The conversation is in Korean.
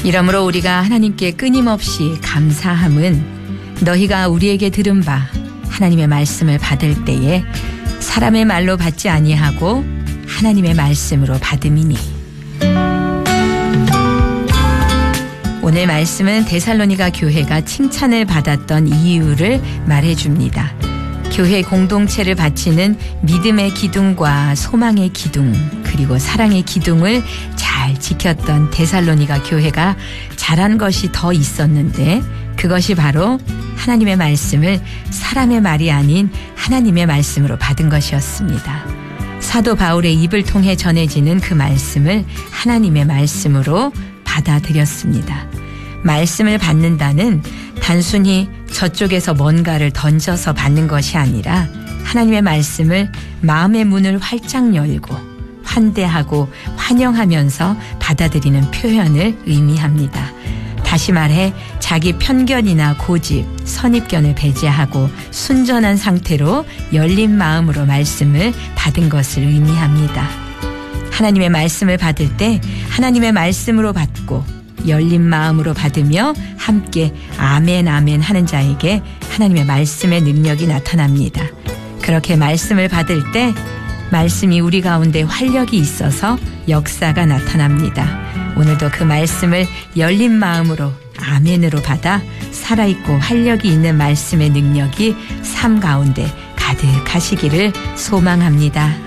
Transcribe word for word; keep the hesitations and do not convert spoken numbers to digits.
이러므로 우리가 하나님께 끊임없이 감사함은 너희가 우리에게 들은 바 하나님의 말씀을 받을 때에 사람의 말로 받지 아니하고 하나님의 말씀으로 받음이니. 오늘 말씀은 데살로니가 교회가 칭찬을 받았던 이유를 말해줍니다. 교회 공동체를 바치는 믿음의 기둥과 소망의 기둥 그리고 사랑의 기둥을 잘 지켰던 데살로니가 교회가 잘한 것이 더 있었는데 그것이 바로 하나님의 말씀을 사람의 말이 아닌 하나님의 말씀으로 받은 것이었습니다. 사도 바울의 입을 통해 전해지는 그 말씀을 하나님의 말씀으로 받아들였습니다. 말씀을 받는다는 단순히 저쪽에서 뭔가를 던져서 받는 것이 아니라 하나님의 말씀을 마음의 문을 활짝 열고 환대하고 환영하면서 받아들이는 표현을 의미합니다. 다시 말해 자기 편견이나 고집, 선입견을 배제하고 순전한 상태로 열린 마음으로 말씀을 받은 것을 의미합니다. 하나님의 말씀을 받을 때 하나님의 말씀으로 받고 열린 마음으로 받으며 함께 아멘 아멘 하는 자에게 하나님의 말씀의 능력이 나타납니다. 그렇게 말씀을 받을 때 말씀이 우리 가운데 활력이 있어서 역사가 나타납니다. 오늘도 그 말씀을 열린 마음으로 아멘으로 받아 살아있고 활력이 있는 말씀의 능력이 삶 가운데 가득하시기를 소망합니다.